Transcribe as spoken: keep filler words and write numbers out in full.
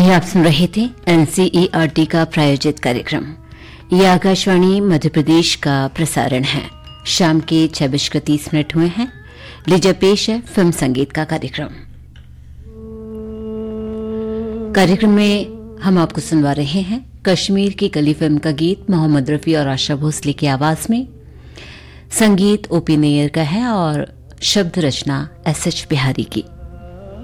अभी आप सुन रहे थे एनसीईआरटी का प्रायोजित कार्यक्रम। ये आकाशवाणी मध्य प्रदेश का प्रसारण है। शाम के छह बजकर तीस मिनट हुए हैं। लीजिए पेश है फिल्म संगीत का कार्यक्रम। कार्यक्रम में हम आपको सुनवा रहे हैं कश्मीर की कली फिल्म का गीत मोहम्मद रफी और आशा भोसले की आवाज में। संगीत ओपी नैयर का है और शब्द रचना एस एच बिहारी की।